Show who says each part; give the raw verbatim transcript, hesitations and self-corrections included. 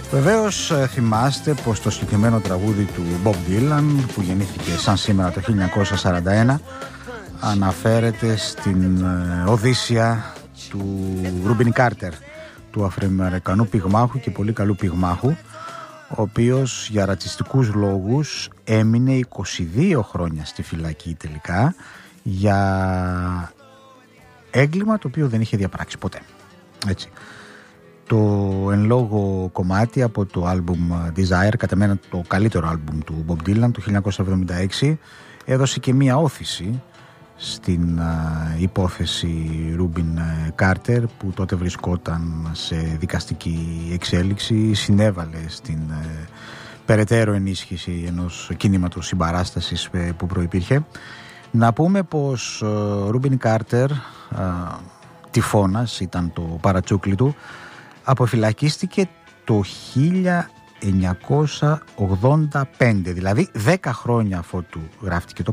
Speaker 1: Βεβαίως θυμάστε πως το συγκεκριμένο τραγούδι του Bob Dylan, που γεννήθηκε σαν σήμερα το χίλια εννιακόσια σαράντα ένα, αναφέρεται στην Οδύσσεια του Ρούμπιν Κάρτερ, του Αφροαμερικανού πυγμάχου και πολύ καλού πυγμάχου, ο οποίος για ρατσιστικούς λόγους έμεινε είκοσι δύο χρόνια στη φυλακή τελικά, για έγκλημα το οποίο δεν είχε διαπράξει ποτέ. Έτσι. Το εν λόγω κομμάτι από το άλμπουμ Desire, κατά μένα το καλύτερο άλμπουμ του Bob Dylan, του χίλια εννιακόσια εβδομήντα έξι, έδωσε και μία όθηση στην uh, υπόθεση Ρούμπιν Κάρτερ, που τότε βρισκόταν σε δικαστική εξέλιξη, συνέβαλε στην uh, περαιτέρω ενίσχυση ενός κινήματος συμπαράστασης uh, που προϋπήρχε. Να πούμε πως Ρούμπιν Κάρτερ, τυφώνας ήταν το παρατσούκλι του, αποφυλακίστηκε το χίλια εννιακόσια ογδόντα πέντε, δηλαδή δέκα χρόνια αφότου γράφτηκε το